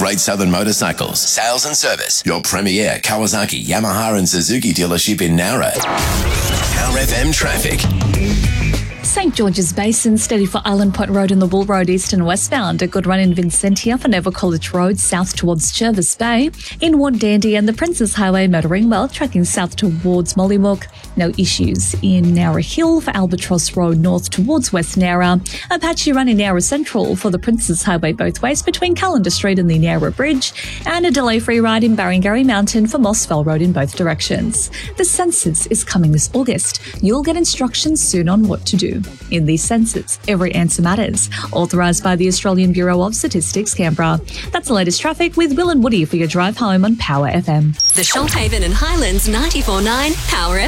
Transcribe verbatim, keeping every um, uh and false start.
Great Southern Motorcycles, Sales and Service, your premier Kawasaki, Yamaha and Suzuki dealership in Nowra. Power F M traffic. St George's Basin, steady for Island Point Road and the Wool Road east and westbound. A good run in Vincentia for Nova College Road south towards Jervis Bay. In Wandandy and the Princes Highway motoring well, tracking south towards Mollymook. No issues in Nowra Hill for Albatross Road north towards West Nowra. A patchy run in Nowra Central for the Princes Highway both ways between Calendar Street and the Nowra Bridge. And a delay-free ride in Barringary Mountain for Mossfell Road in both directions. The census is coming this August. You'll get instructions soon on what to do. In these census, every answer matters. Authorised by the Australian Bureau of Statistics, Canberra. That's the latest traffic with Will and Woody for your drive home on Power F M. The Shoalhaven and Highlands ninety-four point nine Power F M.